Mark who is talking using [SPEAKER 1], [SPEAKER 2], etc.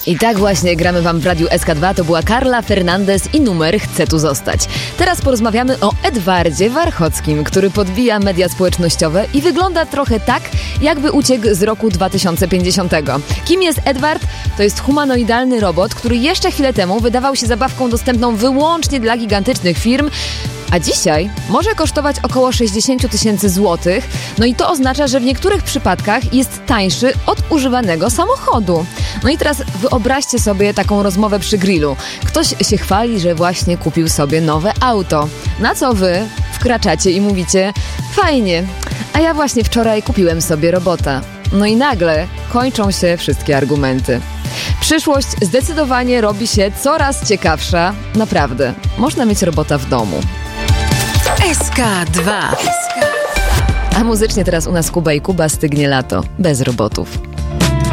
[SPEAKER 1] I tak właśnie gramy wam w Radiu SK2. To była Carla Fernandez i numer Chcę tu zostać. Teraz porozmawiamy o Edwardzie Warchockim, który podbija media społecznościowe i wygląda trochę tak, jakby uciekł z roku 2050. Kim jest Edward? To jest humanoidalny robot, który jeszcze chwilę temu wydawał się zabawką dostępną wyłącznie dla gigantycznych firm, a dzisiaj może kosztować około 60 000 złotych. No i to oznacza, że w niektórych przypadkach jest tańszy od używanego samochodu. No i teraz wyobraźcie sobie taką rozmowę przy grillu. Ktoś się chwali, że właśnie kupił sobie nowe auto. Na co wy wkraczacie i mówicie: fajnie, a ja właśnie wczoraj kupiłem sobie robota. No i nagle kończą się wszystkie argumenty. Przyszłość zdecydowanie robi się coraz ciekawsza. Naprawdę, można mieć robota w domu.
[SPEAKER 2] SK2.
[SPEAKER 1] A muzycznie teraz u nas Kuba i Kuba, Stygnie lato, bez robotów.